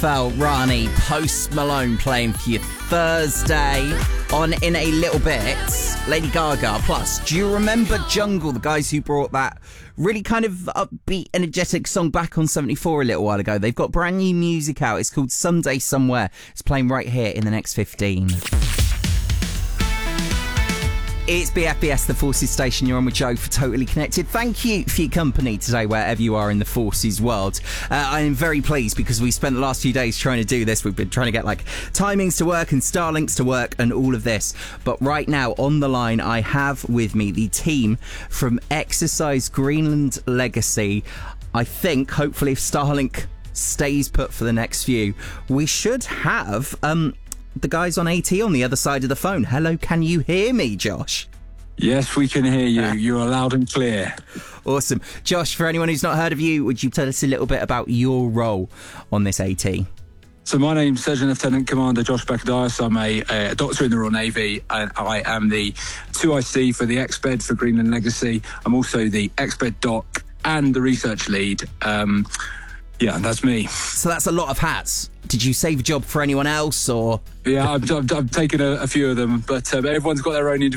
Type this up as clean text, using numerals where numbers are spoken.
Felt Rani, Post Malone playing for you Thursday on In a Little Bit. Lady Gaga. Plus, do you remember Jungle, the guys who brought that really kind of upbeat, energetic song back on 74 a little while ago? They've got brand new music out. It's called Someday Somewhere. It's playing right here in the next 15. It's BFBS, the Forces station. You're on with Joe for Totally Connected. Thank you for your company today, wherever you are in the Forces world. I am very pleased because we spent the last few days trying to do this. We've been trying to get timings to work and Starlinks to work and all of this. But right now on the line, I have with me the team from Exercise Greenland Legacy. I think, hopefully, if Starlink stays put for the next few, we should have the guys on AT on the other side of the phone. Hello, can you hear me, Josh? Yes, we can hear you. You're loud and clear. Awesome. Josh, for anyone who's not heard of you, would you tell us a little bit about your role on this AT? So my name's Sergeant Lieutenant Commander Josh Beckadias. I'm a doctor in the Royal Navy, and I am the 2IC for the XBED for Greenland Legacy. I'm also the XBED doc and the research lead. Yeah, that's me. So that's a lot of hats. Did you save a job for anyone else, or...? Yeah, I've taken a few of them, but everyone's got their own individual